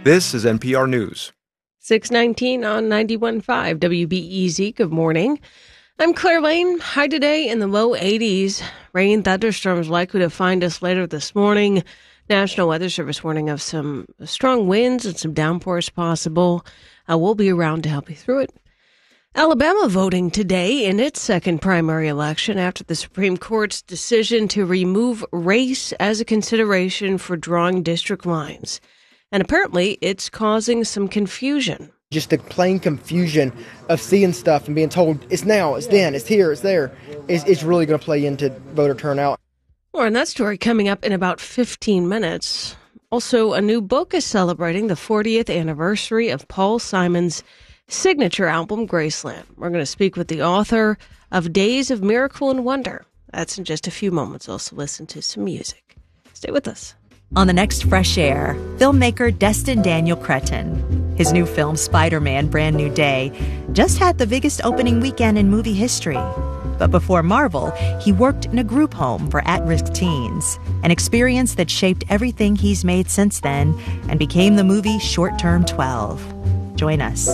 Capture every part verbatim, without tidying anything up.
This is N P R News. six nineteen on ninety-one point five W B E Z. Good morning. I'm Claire Lane. High today in the low eighties. Rain, thunderstorms likely to find us later this morning. National Weather Service warning of some strong winds and some downpours possible. Uh, we'll be around to help you through it. Alabama voting today in its second primary election after the Supreme Court's decision to remove race as a consideration for drawing district lines. And apparently it's causing some confusion. Just the plain confusion of seeing stuff and being told it's now, it's then, it's here, it's there, is, is really going to play into voter turnout. More on that story coming up in about fifteen minutes. Also, a new book is celebrating the fortieth anniversary of Paul Simon's signature album, Graceland. We're going to speak with the author of Days of Miracle and Wonder. That's in just a few moments. Also listen to some music. Stay with us. On the next Fresh Air, filmmaker Destin Daniel Cretton. His new film, Spider-Man: Brand New Day, just had the biggest opening weekend in movie history. But before Marvel, he worked in a group home for at-risk teens, an experience that shaped everything he's made since then and became the movie Short Term twelve. Join us.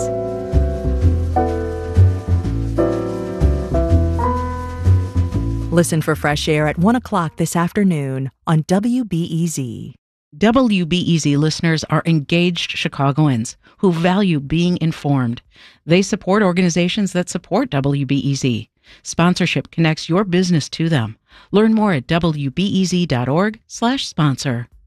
Listen for Fresh Air at one o'clock this afternoon on W B E Z. W B E Z listeners are engaged Chicagoans who value being informed. They support organizations that support W B E Z. Sponsorship connects your business to them. Learn more at W B E Z dot org slash sponsor.